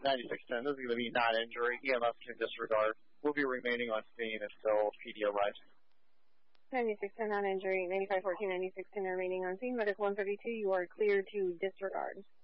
9610, this is going to be non-injury. EMS can disregard. We'll be remaining on scene until PD arrives. 9610 non-injury, 9514, 9610 remaining on scene. Medic 132, you are cleared to disregard.